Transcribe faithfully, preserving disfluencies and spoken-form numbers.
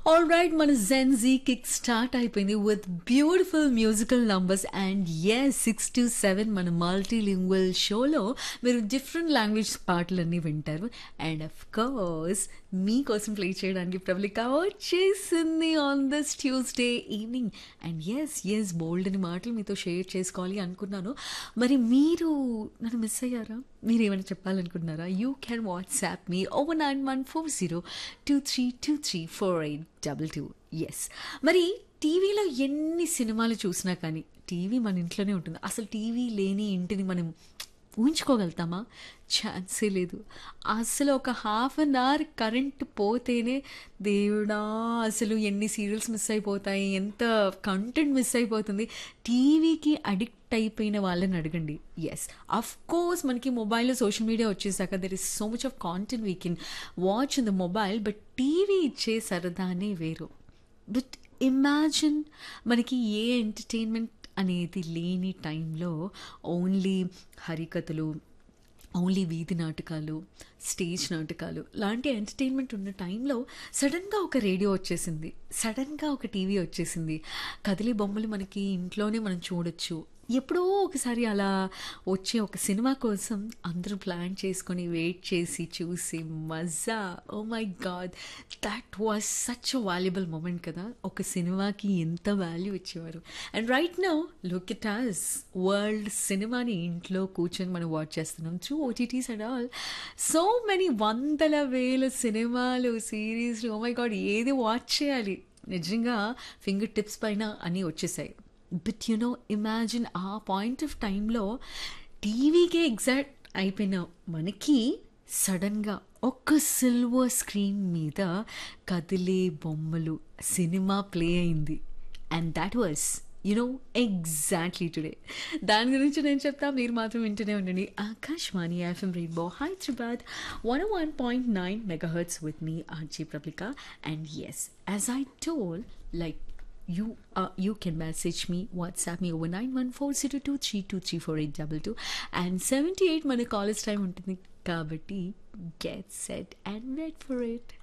All right, మన Gen Z kick start అయిపోయింది with beautiful musical numbers and yes six to seven మన multilingual షోలో మీరు different language పాటలన్నీ వింటారు అండ్ అఫ్ కోర్స్ మీకోసం ప్లే చేయడానికి ప్రబలిక వచ్చేసింది on this Tuesday evening and yes yes బోల్డ్ అని మాటలు మీతో షేర్ చేసుకోవాలి అనుకున్నాను. మరి మీరు నన్ను మిస్ అయ్యారా? మీరు ఏమైనా చెప్పాలనుకుంటున్నారా? You can WhatsApp me over nine one four zero two three two three four eight double two. Yes, మరి టీవీలో ఎన్ని సినిమాలు చూసినా కానీ టీవీ మన ఇంట్లోనే ఉంటుంది. అసలు టీవీ లేని ఇంటిని మనం ఊహించుకోగలుగుతామా? ఛాన్సే లేదు. అసలు ఒక హాఫ్ అన్ అవర్ కరెంట్ పోతేనే దేవుడా అసలు ఎన్ని సీరియల్స్ మిస్ అయిపోతాయి, ఎంత కంటెంట్ మిస్ అయిపోతుంది. టీవీకి అడిక్ట్ అయిపోయిన వాళ్ళని అడగండి. ఎస్, అఫ్ కోర్స్ మనకి మొబైల్లో సోషల్ మీడియా వచ్చేసాక there is so much of content we can watch in the mobile, but TV ఇచ్చే సరదానే వేరు. బట్ ఇమాజిన్ మనకి ఏ ఎంటర్టైన్మెంట్ అనేది లేని టైంలో ఓన్లీ హరికథలు, ఓన్లీ వీధి నాటకాలు, స్టేజ్ నాటకాలు లాంటి ఎంటర్టైన్మెంట్ ఉన్న టైంలో సడన్గా ఒక రేడియో వచ్చేసింది, సడన్గా ఒక టీవీ వచ్చేసింది. కదిలే బొమ్మలు మనకి ఇంట్లోనే మనం చూడొచ్చు. ఎప్పుడో ఒకసారి అలా వచ్చే ఒక సినిమా కోసం అందరూ ప్లాన్ చేసుకొని వెయిట్ చేసి చూసి మజా, oh my God, that was such a valuable moment కదా. ఒక సినిమాకి ఎంత వాల్యూ ఇచ్చేవారు. And right now look it as, world సినిమాని ఇంట్లో కూర్చొని మనం వాచ్ చేస్తున్నాం through OTTs and all. So many వందల వేల సినిమాలు, సిరీస్లు, ఓ మై గాడ్, ఏది వాచ్ చేయాలి నిజంగా ఫింగర్ టిప్స్ పైన అన్నీ వచ్చేసాయి. బట్ యు నో, ఇమాజిన్ ఆ పాయింట్ ఆఫ్ టైంలో టీవీకే ఎగ్జాక్ట్ అయిపోయిన మనకి సడన్గా ఒక్క సిల్వర్ స్క్రీన్ మీద కదిలే బొమ్మలు సినిమా ప్లే అయింది. And that was you know exactly today. దాని గురించి నేను చెప్తా, మీరు మాత్రం వింటూనే ఉండండి. Akashvani FM rainbow Hyderabad one one point nine mega hurts with me RJ Prabalika. And yes, as I told, like you uh, you can message me, WhatsApp me over nine one four zero two three two three four eight two two and seventy-eight మన college time ఉంటుంది కాబట్టి get set and wait for it.